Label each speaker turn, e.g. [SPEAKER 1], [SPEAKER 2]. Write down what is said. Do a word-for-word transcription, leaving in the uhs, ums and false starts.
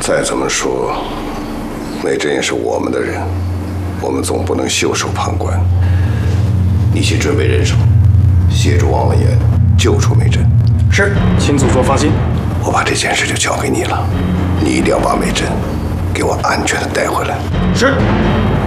[SPEAKER 1] 再怎么说，美珍也是我们的人，我们总不能袖手旁观。你去准备人手，协助王文言救出美珍。
[SPEAKER 2] 是，请祖座放心。
[SPEAKER 1] 我把这件事就交给你了，你一定要把美珍给我安全的带回来。
[SPEAKER 2] 是。